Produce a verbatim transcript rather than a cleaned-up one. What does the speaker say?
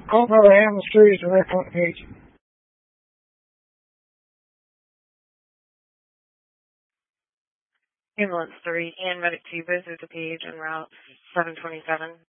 Call by the ambulance three is direct on page. Ambulance three and Medic two, both are the page en route seven twenty-seven.